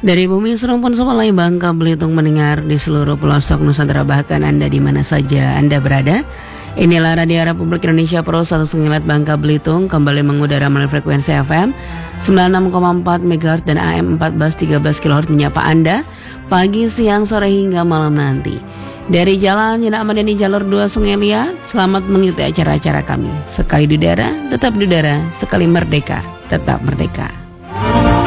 Dari bumi serumpun Sepalai Bangka Belitung mendengar di seluruh pelosok Nusantara, bahkan Anda di mana saja Anda berada. Inilah Radio Republik Indonesia Pro 1 Sengilat Bangka Belitung kembali mengudara melalui frekuensi FM 96,4 MHz dan AM 1413 kHz menyapa Anda pagi, siang, sore hingga malam nanti. Dari Jalan Yenak Madani Jalur 2 Sungai Liat, selamat mengikuti acara-acara kami. Sekali di udara, tetap di udara, sekali merdeka, tetap merdeka.